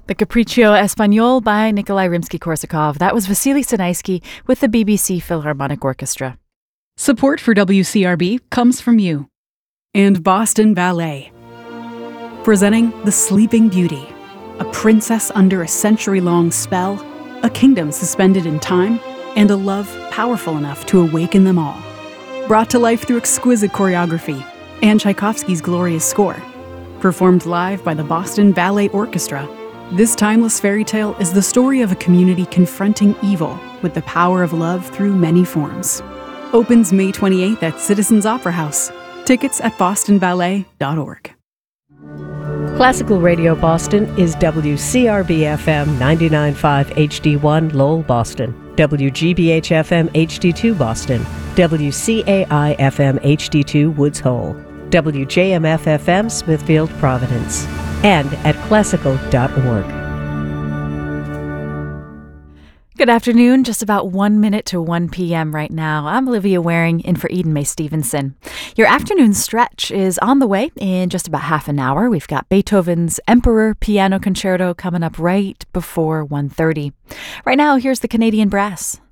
The Capriccio Espagnol by Nikolai Rimsky-Korsakov. That was Vasily Sinaisky with the BBC Philharmonic Orchestra. Support for WCRB comes from you and Boston Ballet. Presenting The Sleeping Beauty, a princess under a century-long spell, a kingdom suspended in time, and a love powerful enough to awaken them all. Brought to life through exquisite choreography and Tchaikovsky's glorious score. Performed live by the Boston Ballet Orchestra, this timeless fairy tale is the story of a community confronting evil with the power of love through many forms. Opens May 28th at Citizens Opera House. Tickets at bostonballet.org. Classical Radio Boston is WCRB-FM 99.5 HD1 Lowell, Boston, WGBH-FM HD2 Boston, WCAI-FM HD2 Woods Hole, WJMF-FM Smithfield, Providence, and at classical.org. Good afternoon, just about 1 minute to 1 p.m. right now. I'm Olivia Waring in for Eden May Stevenson. Your afternoon stretch is on the way in just about half an hour. We've got Beethoven's Emperor Piano Concerto coming up right before 1:30. Right now, here's the Canadian Brass.